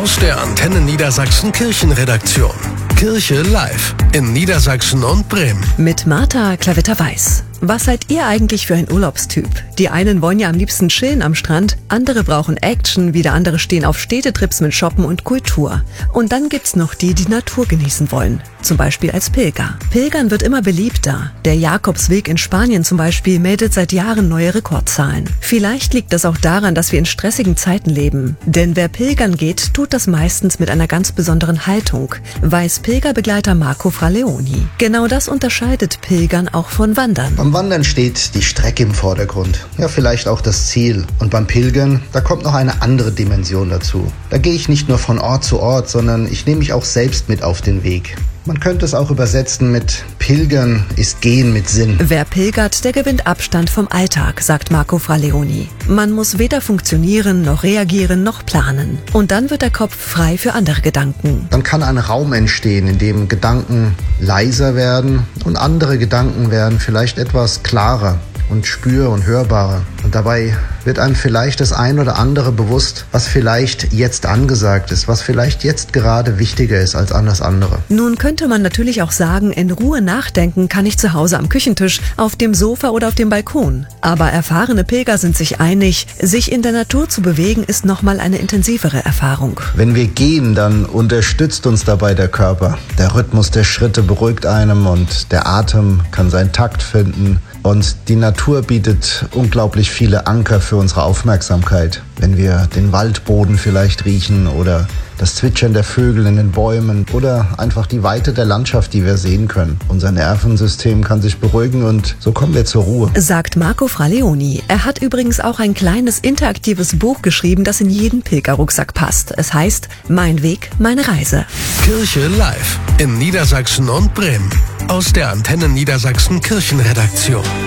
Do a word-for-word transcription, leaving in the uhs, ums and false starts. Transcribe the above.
Aus der Antenne Niedersachsen Kirchenredaktion. Kirche live in Niedersachsen und Bremen. Mit Martha Klavitter-Weiß. Was seid ihr eigentlich für ein Urlaubstyp? Die einen wollen ja am liebsten chillen am Strand, andere brauchen Action, wieder andere stehen auf Städtetrips mit Shoppen und Kultur. Und dann gibt's noch die, die Natur genießen wollen. Zum Beispiel als Pilger. Pilgern wird immer beliebter. Der Jakobsweg in Spanien zum Beispiel meldet seit Jahren neue Rekordzahlen. Vielleicht liegt das auch daran, dass wir in stressigen Zeiten leben. Denn wer pilgern geht, tut das meistens mit einer ganz besonderen Haltung, weiß Pilgerbegleiter Marco Fraleoni. Genau das unterscheidet Pilgern auch von Wandern. Beim Wandern steht die Strecke im Vordergrund, ja vielleicht auch das Ziel. Und beim Pilgern, da kommt noch eine andere Dimension dazu. Da gehe ich nicht nur von Ort zu Ort, sondern ich nehme mich auch selbst mit auf den Weg. Man könnte es auch übersetzen mit Pilgern ist Gehen mit Sinn. Wer pilgert, der gewinnt Abstand vom Alltag, sagt Marco Fraleoni. Man muss weder funktionieren, noch reagieren, noch planen. Und dann wird der Kopf frei für andere Gedanken. Dann kann ein Raum entstehen, in dem Gedanken leiser werden und andere Gedanken werden vielleicht etwas klarer und spür- und hörbarer. Und dabei wird einem vielleicht das ein oder andere bewusst, was vielleicht jetzt angesagt ist, was vielleicht jetzt gerade wichtiger ist als alles andere. Nun könnte man natürlich auch sagen, in Ruhe nachdenken kann ich zu Hause am Küchentisch, auf dem Sofa oder auf dem Balkon. Aber erfahrene Pilger sind sich einig, sich in der Natur zu bewegen ist nochmal eine intensivere Erfahrung. Wenn wir gehen, dann unterstützt uns dabei der Körper. Der Rhythmus der Schritte beruhigt einem und der Atem kann seinen Takt finden. Und die Natur bietet unglaublich viele Anker für unsere Aufmerksamkeit. Wenn wir den Waldboden vielleicht riechen oder das Zwitschern der Vögel in den Bäumen oder einfach die Weite der Landschaft, die wir sehen können. Unser Nervensystem kann sich beruhigen und so kommen wir zur Ruhe. Sagt Marco Fraleoni. Er hat übrigens auch ein kleines interaktives Buch geschrieben, das in jeden Pilgerrucksack passt. Es heißt Mein Weg, meine Reise. Kirche live in Niedersachsen und Bremen. Aus der Antenne Niedersachsen Kirchenredaktion.